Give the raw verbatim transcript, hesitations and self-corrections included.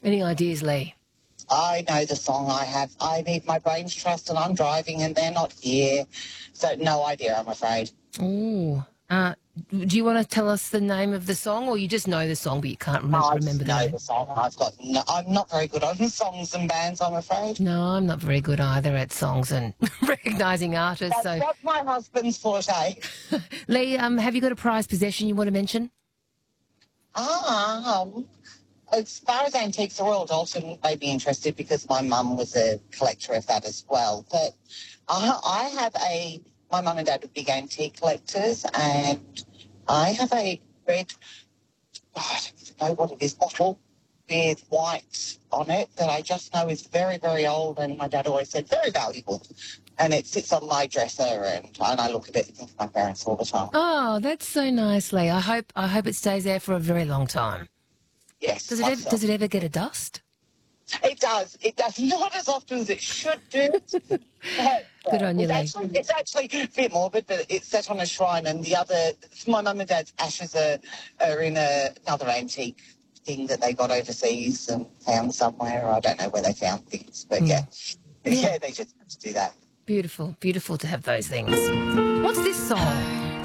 Any ideas, Lee? I know the song I have. I need my brain's trust and I'm driving and they're not here. So no idea, I'm afraid. Ooh. Uh, do you want to tell us the name of the song, or you just know the song but you can't remember, I remember the know name? the song. I've got. No, I'm not very good on songs and bands, I'm afraid. No, I'm not very good either at songs and recognising artists. That's, So, that's my husband's forte. Lee, um, have you got a prized possession you want to mention? Ah, um, as far as antiques, the Royal Dalton may be interested because my mum was a collector of that as well. But I, I have a. My mum and dad were big antique collectors, and I have a red. Oh, I don't even know what it is. Bottle with white on it that I just know is very, very old, and my dad always said very valuable. And it sits on my dresser, and, and I look at it and think of my parents all the time. Oh, that's so nice, Lee. I hope I hope it stays there for a very long time. Yes. Does it ever, does it ever get a dust? It does. It does not as often as it should do. Good on you, it's Lee. actually, it's actually a bit morbid, but it's set on a shrine, and the other, my mum and dad's ashes are, are in a, another antique thing that they got overseas and found somewhere. I don't know where they found things, but Mm. yeah. Yeah. Yeah, they just have to do that. Beautiful, beautiful to have those things. What's this song?